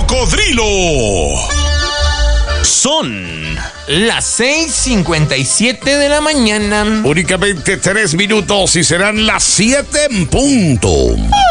cocodrilo. Son las 6:57 de la mañana. Únicamente 3 minutos y serán las 7 en punto.